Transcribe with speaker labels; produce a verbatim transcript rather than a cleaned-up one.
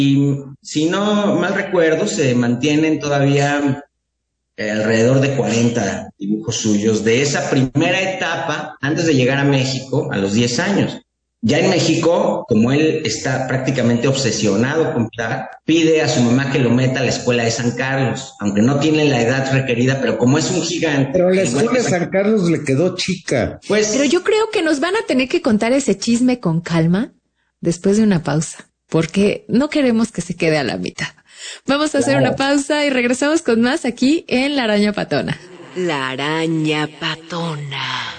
Speaker 1: Si no mal recuerdo, se mantienen todavía eh, alrededor de cuarenta dibujos suyos de esa primera etapa antes de llegar a México a los diez años. Ya en México, como él está prácticamente obsesionado con pintar, pide a su mamá que lo meta a la escuela de San Carlos, aunque no tiene la edad requerida, pero como es un gigante.
Speaker 2: Pero la escuela de San Carlos le quedó chica.
Speaker 3: Pues, pero yo creo que nos van a tener que contar ese chisme con calma después de una pausa, porque no queremos que se quede a la mitad. Vamos a hacer una pausa y regresamos con más aquí en La Araña Patona.
Speaker 4: La Araña Patona.